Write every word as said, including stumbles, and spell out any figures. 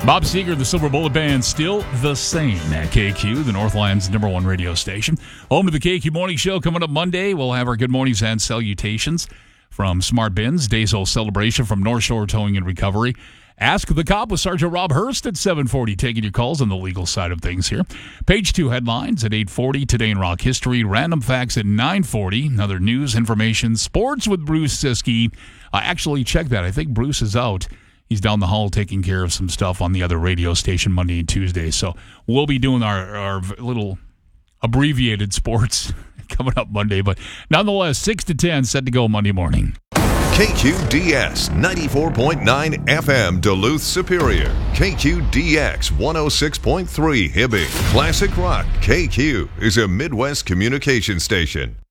Bob Seger, the Silver Bullet Band, still the same at K Q, the Northland's number one radio station. Home to the K Q Morning Show coming up Monday. We'll have our good mornings and salutations from Smart Bins, Day's Old Celebration from North Shore Towing and Recovery. Ask the Cop with Sergeant Rob Hurst at seven forty, taking your calls on the legal side of things here. Page two headlines at eight forty, Today in Rock History, Random Facts at nine forty, other news, information, sports with Bruce Siskey. Uh, actually, check that. I think Bruce is out. He's down the hall taking care of some stuff on the other radio station Monday and Tuesday. So we'll be doing our, our little abbreviated sports coming up Monday. But nonetheless, six to ten set to go Monday morning. K Q D S ninety-four point nine F M Duluth Superior. K Q D X one oh six point three Hibbing. Classic Rock K Q is a Midwest communication station.